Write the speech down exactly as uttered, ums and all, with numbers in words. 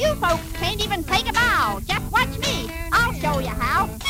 You folks can't even take a bow. Just watch me. I'll show you how.